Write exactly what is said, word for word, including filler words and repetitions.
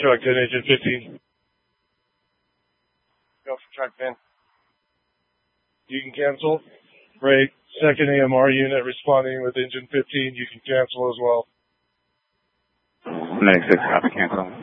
Truck ten, Engine fifteen. Go for Truck ten. You can cancel. Right. Second A M R unit responding with Engine fifteen. You can cancel as well. Medic six, copy, cancel.